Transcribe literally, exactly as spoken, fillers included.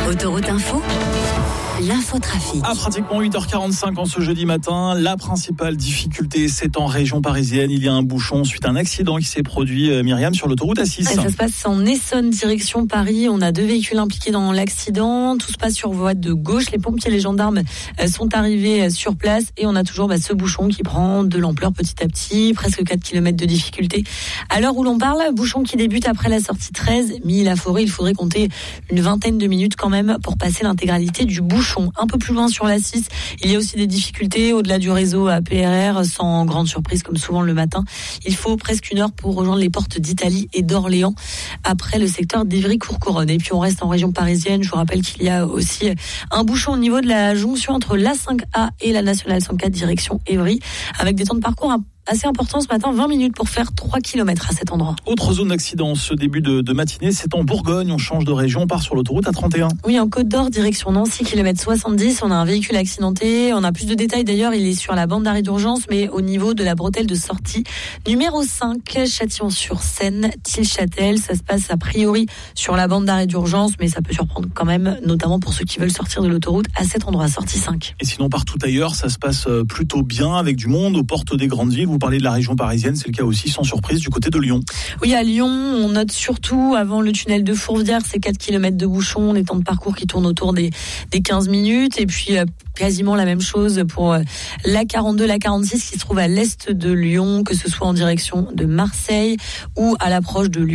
Autoroute Info, l'infotrafic. À pratiquement huit heures quarante-cinq en ce jeudi matin, la principale difficulté, c'est en région parisienne. Il y a un bouchon suite à un accident qui s'est produit, euh, Myriam, sur l'autoroute A six. Ça se passe en Essonne, direction Paris. On a deux véhicules impliqués dans l'accident. Tout se passe sur voie de gauche. Les pompiers et les gendarmes sont arrivés sur place et on a toujours bah, ce bouchon qui prend de l'ampleur petit à petit, presque quatre kilomètres de difficulté. À l'heure où l'on parle, bouchon qui débute après la sortie treize, Milly-la-Forêt. Il faudrait compter une vingtaine de minutes quand même pour passer l'intégralité du bouchon. Un peu plus loin sur l'A six, il y a aussi des difficultés au-delà du réseau à P R R, sans grande surprise comme souvent le matin. Il faut presque une heure pour rejoindre les portes d'Italie et d'Orléans après le secteur d'Ivry-Courcouronnes. Et puis on reste en région parisienne. Je vous rappelle qu'il y a aussi un bouchon au niveau de la jonction entre l'A cinq A et la nationale cent quatre direction Évry, avec des temps de parcours assez important ce matin, vingt minutes pour faire trois kilomètres à cet endroit. Autre zone d'accident ce début de, de matinée, c'est en Bourgogne. On change de région, on part sur l'autoroute A trente et un. Oui, en Côte d'Or, direction Nancy, kilomètre soixante-dix. On a un véhicule accidenté. On a plus de détails d'ailleurs. Il est sur la bande d'arrêt d'urgence, mais au niveau de la bretelle de sortie. Numéro cinq, Châtillon-sur-Seine, Tilchâtel. Ça se passe a priori sur la bande d'arrêt d'urgence, mais ça peut surprendre quand même, notamment pour ceux qui veulent sortir de l'autoroute à cet endroit, sortie cinq. Et sinon, partout ailleurs, ça se passe plutôt bien avec du monde aux portes des grandes villes. Vous parlez de la région parisienne, c'est le cas aussi sans surprise du côté de Lyon. Oui, à Lyon, on note surtout avant le tunnel de Fourvière, c'est quatre kilomètres de bouchons, des temps de parcours qui tournent autour des, des quinze minutes. Et puis euh, quasiment la même chose pour euh, l'A quarante-deux, l'A quarante-six qui se trouve à l'est de Lyon, que ce soit en direction de Marseille ou à l'approche de Lyon.